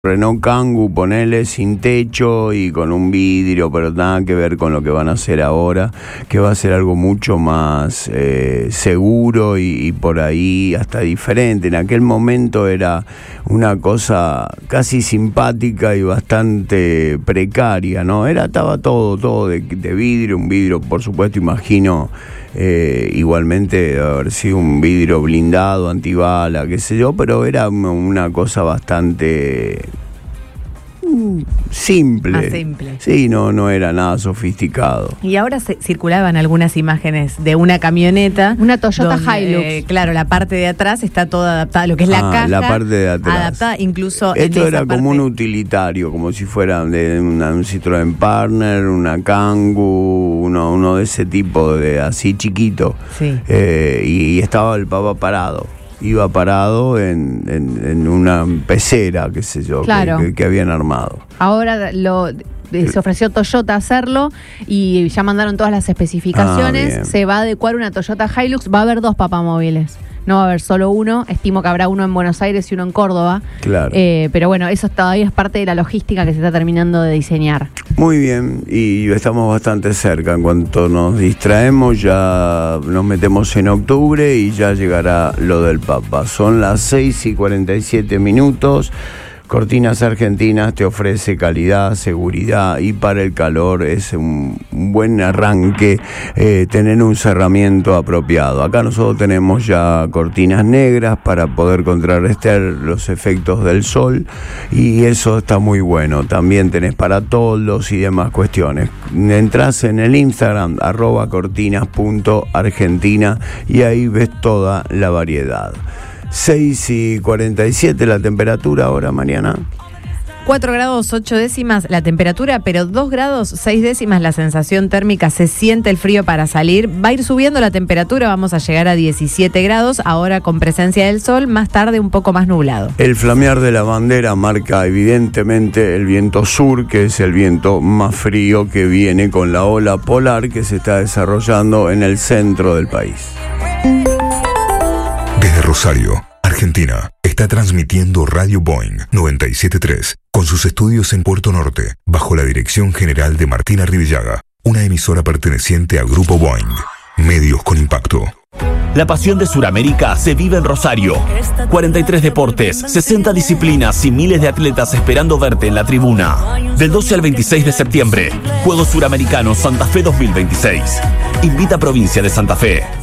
Renault Kangoo, ponele, sin techo y con un vidrio, pero nada que ver con lo que van a hacer ahora, que va a ser algo mucho más seguro y por ahí hasta diferente. En aquel momento era una cosa casi simpática y bastante precaria, ¿no? Estaba todo de vidrio, un vidrio, por supuesto, imagino, igualmente debe haber sido un vidrio blindado, antibala, qué sé yo, pero era una cosa bastante simple. Sí, no era nada sofisticado. Y ahora circulaban algunas imágenes de una camioneta, una Toyota donde, Hilux. Claro, la parte de atrás está toda adaptada, lo que es la caja. La parte de atrás. Adaptada, incluso. Esto era como un utilitario, como si fuera de un Citroën Partner, una Kangoo, uno de ese tipo, de así chiquito. Sí. Y estaba el papá parado. Iba parado en una pecera, qué sé yo, claro, que habían armado. Ahora se ofreció Toyota hacerlo y ya mandaron todas las especificaciones. Se va a adecuar una Toyota Hilux. Va a haber 2 papamóviles. No va a haber solo uno. Estimo que habrá uno en Buenos Aires y uno en Córdoba. Claro. Pero bueno, eso todavía es parte de la logística que se está terminando de diseñar. Muy bien, y estamos bastante cerca. En cuanto nos distraemos, ya nos metemos en octubre y ya llegará lo del Papa. Son las 6:47. Cortinas Argentinas te ofrece calidad, seguridad y para el calor es un buen arranque tener un cerramiento apropiado. Acá nosotros tenemos ya cortinas negras para poder contrarrestar los efectos del sol y eso está muy bueno. También tenés para toldos y demás cuestiones. Entrás en el Instagram @cortinas.argentina y ahí ves toda la variedad. 6:47 la temperatura ahora, Mariana. 4 grados 8 décimas la temperatura, pero 2 grados 6 décimas la sensación térmica. Se siente el frío para salir. Va a ir subiendo la temperatura, vamos a llegar a 17 grados, ahora con presencia del sol, más tarde un poco más nublado. El flamear de la bandera marca evidentemente el viento sur, que es el viento más frío que viene con la ola polar que se está desarrollando en el centro del país. Desde Rosario, Argentina, está transmitiendo Radio Boing 97.3 con sus estudios en Puerto Norte, bajo la dirección general de Martina Rivillaga, una emisora perteneciente al Grupo Boing, medios con impacto. La pasión de Sudamérica se vive en Rosario. 43 deportes, 60 disciplinas y miles de atletas esperando verte en la tribuna. Del 12 al 26 de septiembre, Juegos Suramericanos Santa Fe 2026. Invita a Provincia de Santa Fe.